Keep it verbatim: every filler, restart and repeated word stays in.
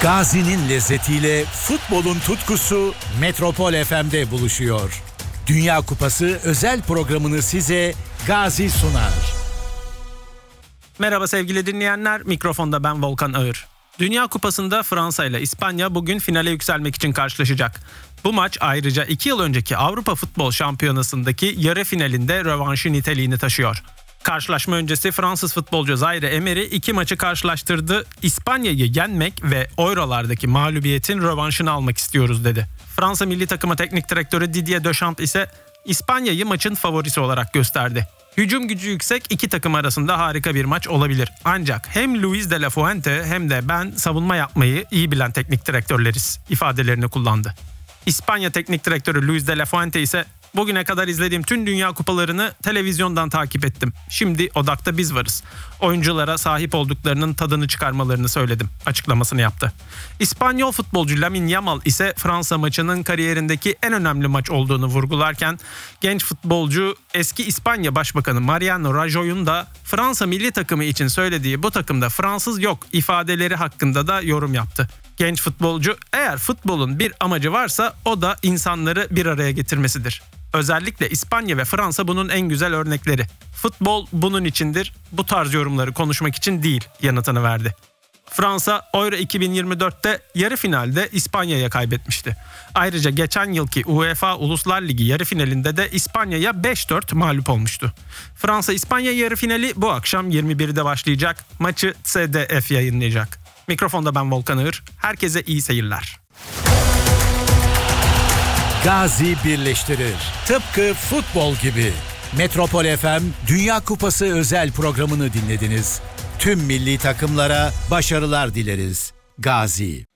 Gazi'nin lezzetiyle futbolun tutkusu Metropol F M'de buluşuyor. Dünya Kupası özel programını size Gazi sunar. Merhaba sevgili dinleyenler, mikrofonda ben Volkan Ağır. Dünya Kupası'nda Fransa ile İspanya bugün finale yükselmek için karşılaşacak. Bu maç ayrıca iki yıl önceki Avrupa Futbol Şampiyonası'ndaki yarı finalinde rövanşı niteliğini taşıyor. Karşılaşma öncesi Fransız futbolcu Zaire Emery iki maçı karşılaştırdı. İspanya'yı yenmek ve Euro'lardaki mağlubiyetin rövanşını almak istiyoruz dedi. Fransa milli takımı teknik direktörü Didier Deschamps ise İspanya'yı maçın favorisi olarak gösterdi. Hücum gücü yüksek iki takım arasında harika bir maç olabilir. Ancak hem Luis de la Fuente hem de ben savunma yapmayı iyi bilen teknik direktörleriz ifadelerini kullandı. İspanya teknik direktörü Luis de la Fuente ise bugüne kadar izlediğim tüm dünya kupalarını televizyondan takip ettim. Şimdi odakta biz varız. Oyunculara sahip olduklarının tadını çıkarmalarını söyledim açıklamasını yaptı. İspanyol futbolcu Lamine Yamal ise Fransa maçının kariyerindeki en önemli maç olduğunu vurgularken genç futbolcu eski İspanya Başbakanı Mariano Rajoy'un da Fransa milli takımı için söylediği bu takımda Fransız yok ifadeleri hakkında da yorum yaptı. Genç futbolcu eğer futbolun bir amacı varsa o da insanları bir araya getirmesidir. Özellikle İspanya ve Fransa bunun en güzel örnekleri. Futbol bunun içindir, bu tarz yorumları konuşmak için değil yanıtını verdi. Fransa Euro iki bin yirmi dörtte yarı finalde İspanya'ya kaybetmişti. Ayrıca geçen yılki UEFA Uluslar Ligi yarı finalinde de İspanya'ya beş dört mağlup olmuştu. Fransa-İspanya yarı finali bu akşam yirmi birde başlayacak. Maçı S D F yayınlayacak. Mikrofonda ben Volkan Ağır. Herkese iyi seyirler. Gazi birleştirir. Tıpkı futbol gibi. Metropol F M Dünya Kupası özel programını dinlediniz. Tüm milli takımlara başarılar dileriz. Gazi.